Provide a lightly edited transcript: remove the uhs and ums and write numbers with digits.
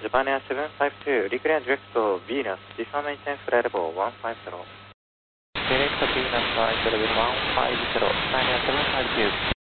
Japan Air 752, declare direct to Venus, before maintenance flight level 150. Direct to Venus, flight level 150, Japan Air 752.